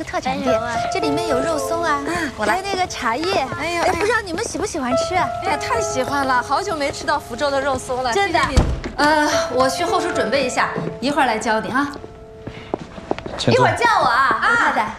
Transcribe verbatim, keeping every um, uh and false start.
特产店，这里面有肉松啊， 我来还有那个茶叶。哎呀，哎，不知道你们喜不喜欢吃啊？ 哎呀，太喜欢了，好久没吃到福州的肉松了， 真的。 呃，我去后厨准备一下，一会儿来教你啊。 一会儿叫我啊，吴太太。